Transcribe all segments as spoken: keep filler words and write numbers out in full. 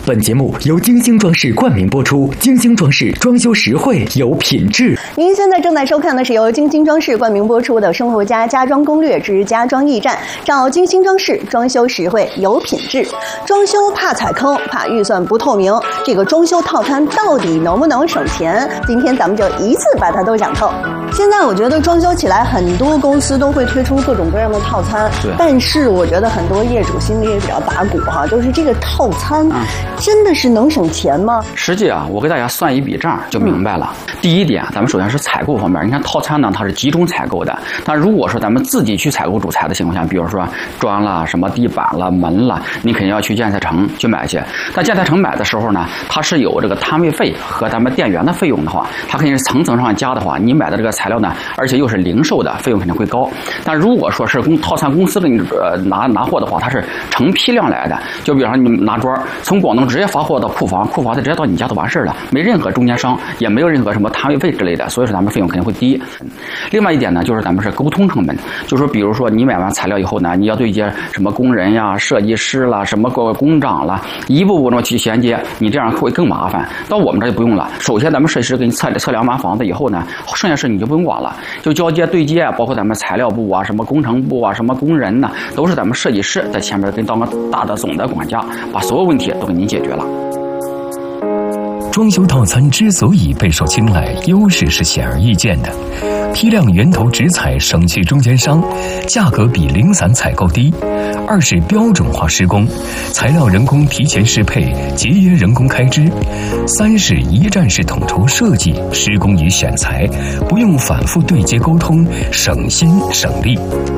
本节目由金星装饰冠名播出，金星装饰装修实惠有品质。 您现在正在收看的是由金星装饰冠名播出的《生活家家装攻略之家装驿站》，找金星装饰，装修实惠有品质。装修怕踩坑，怕预算不透明，这个装修套餐到底能不能省钱？今天咱们就一次把它都讲透。现在我觉得装修起来，很多公司都会推出各种各样的套餐，但是我觉得很多业主心里也比较打鼓哈，就是这个套餐真的是能省钱吗？ 实际啊，我给大家算一笔账就明白了。嗯、第一点，咱们首先是采购方面，你看套餐呢，它是集中采购的。但如果说咱们自己去采购主材的情况下，比如说砖啦、什么地板啦、门啦，你肯定要去建材城去买去。但建材城买的时候呢，它是有这个摊位费和咱们店员的费用的话，它肯定是层层上加的话，你买的这个材料呢，而且又是零售的，费用肯定会高。但如果说是公套餐公司给你呃拿拿货的话，它是成批量来的。就比方说你拿砖从广东直接发货到库房，库房的直接到你家就完事了，没任何中间商，也没有任何什么摊位费之类的，所以说咱们费用肯定会低。另外一点呢，就是咱们是沟通成本，就是说比如说你买完材料以后呢，你要对接什么工人呀、设计师啦、什么工长啦，一步步的去衔接，你这样会更麻烦。到我们这就不用了，首先咱们设计师给你测测量完房子以后呢，剩下事你就不用管了，就交接对接，包括咱们材料部啊、什么工程部啊、什么工人呐，都是咱们设计师在前面跟当个大的总的管家，把所有问题都给您解决了。 装修套餐之所以备受青睐，优势是显而易见的：批量源头直采，省去中间商，价格比零散采购低；二是标准化施工，材料人工提前适配，节约人工开支；三是一站式统筹设计施工与选材，不用反复对接沟通，省心省力。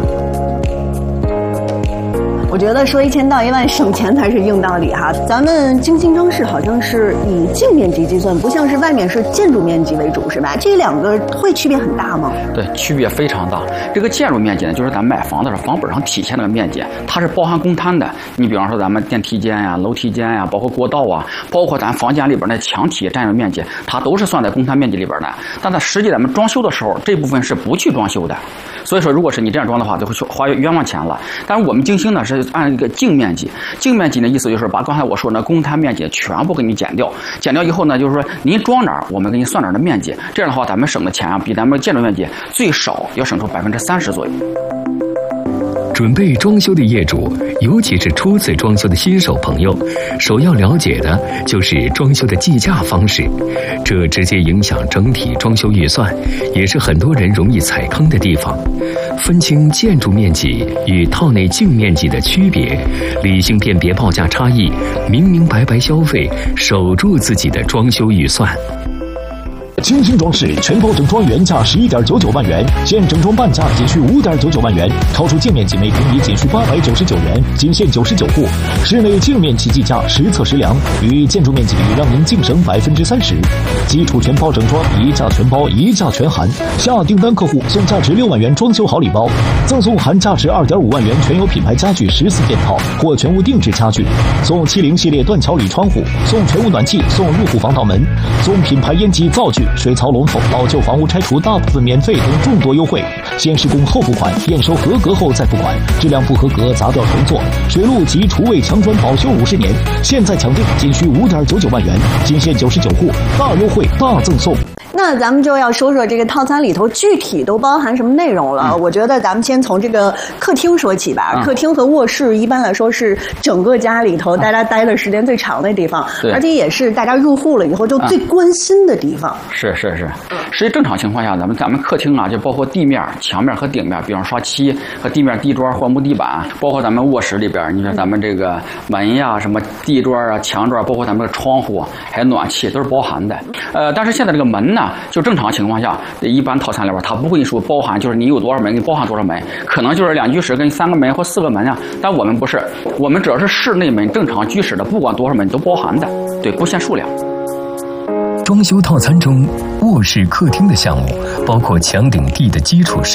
我觉得说一千道一万，省钱才是硬道理哈。咱们金星装饰好像是以净面积计算，不像是外面是建筑面积为主，是吧？这两个会区别很大吗？ 对，区别非常大。这个建筑面积呢，就是咱买房的时候房本上体现那个面积，它是包含公摊的。你比方说咱们电梯间呀、楼梯间呀，包括过道啊，包括咱房间里边的墙体占用面积，它都是算在公摊面积里边的。但它实际咱们装修的时候，这部分是不去装修的。所以说，如果是你这样装的话，就会去花冤枉钱了。但是我们金星呢是按一个净面积，净面积的意思就是把刚才我说的公摊面积全部给你减掉，减掉以后呢，就是说您装哪儿，我们给你算哪儿的面积。这样的话，咱们省的钱啊，比咱们建筑面积最少要省出百分之三十左右。 准备装修的业主，尤其是初次装修的新手朋友，首要了解的就是装修的计价方式，这直接影响整体装修预算，也是很多人容易踩坑的地方。分清建筑面积与套内净面积的区别，理性辨别报价差异，明明白白消费，守住自己的装修预算。 金星装饰全包整装原价十一点九九万元，现整装半价仅需五点九九万元，超出净面积每平米仅需八百九十九元，仅限九十九户。室内净面积计价实测实量，与建筑面积比让您净省百分之三十。基础全包整装，一价全包，一价全含。下订单客户送价值六万元装修好礼包，赠送含价值二点五万元全有品牌家具十四件套或全屋定制家具，送七零系列断桥铝窗户，送全屋暖气，送入户防盗门，送品牌烟机灶具。水槽龙头，老旧房屋拆除大部分免费等众多优惠，先施工后付款，验收合格后再付款，质量不合格砸掉重做。水路及厨卫墙砖保修五十年，现在抢定仅需五点九九万元，仅限九十九户，大优惠大赠送。 那咱们就要说说这个套餐里头具体都包含什么内容了。嗯、我觉得咱们先从这个客厅说起吧。嗯、客厅和卧室一般来说是整个家里头大家待的时间最长的地方，嗯、而且也是大家入户了以后就最关心的地方。 嗯、是是是，实际正常情况下，咱们咱们客厅啊，就包括地面、墙面和顶面，比方刷漆和地面地砖或木地板，包括咱们卧室里边，你说咱们这个门呀、什么地砖啊、墙砖，包括咱们的窗户还有暖气都是包含的。呃，但是现在这个门呢，就正常情况下，一般套餐里边它不会说包含，就是你有多少门，你包含多少门，可能就是两居室跟三个门或四个门啊。但我们不是，我们只要是室内门，正常居室的，不管多少门都包含的，对，不限数量。 装修套餐中，卧室、客厅的项目包括墙顶地的基础设